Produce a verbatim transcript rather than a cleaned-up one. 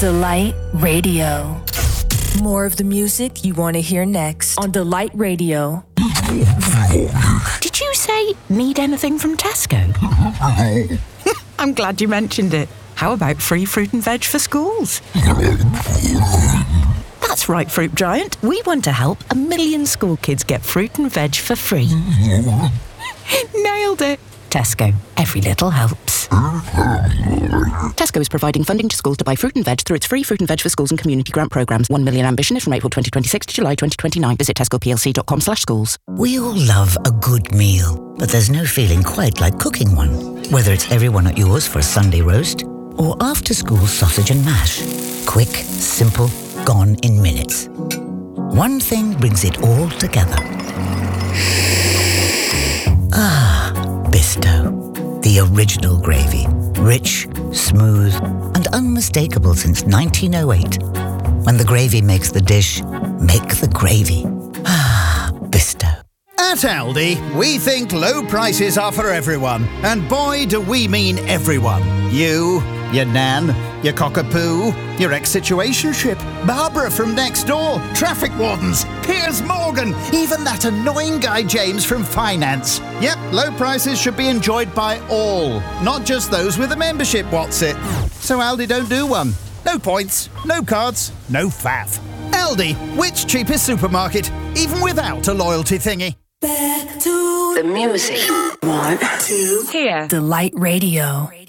Delight Radio. More of the music you want to hear next on Delight Radio. Did you say, need anything from Tesco? I'm glad you mentioned it. How about free fruit and veg for schools? That's right, Fruit Giant. We want to help a million school kids get fruit and veg for free. Nailed it. Tesco. Every little helps. Tesco is providing funding to schools to buy fruit and veg through its free fruit and veg for schools and community grant programmes. One million ambition is from April twenty twenty-six to July twenty twenty-nine. Visit tesco p l c dot com slash schools. We all love a good meal, but there's no feeling quite like cooking one. Whether it's everyone at yours for a Sunday roast or after-school sausage and mash. Quick, simple, gone in minutes. One thing brings it all together. Ah, Bisto. The original gravy. Rich, smooth, and unmistakable since nineteen oh eight. When the gravy makes the dish, make the gravy. Ah, Bisto. At Aldi, we think low prices are for everyone. And boy, do we mean everyone. You, your nan, your cockapoo, your ex-situationship, Barbara from next door, traffic wardens, Piers Morgan, even that annoying guy James from finance. Yep, low prices should be enjoyed by all, not just those with a membership, what's it? So Aldi don't do one. No points, no cards, no faff. Aldi, which cheapest supermarket, even without a loyalty thingy. Back to the music. One, two, Here. Delight Radio.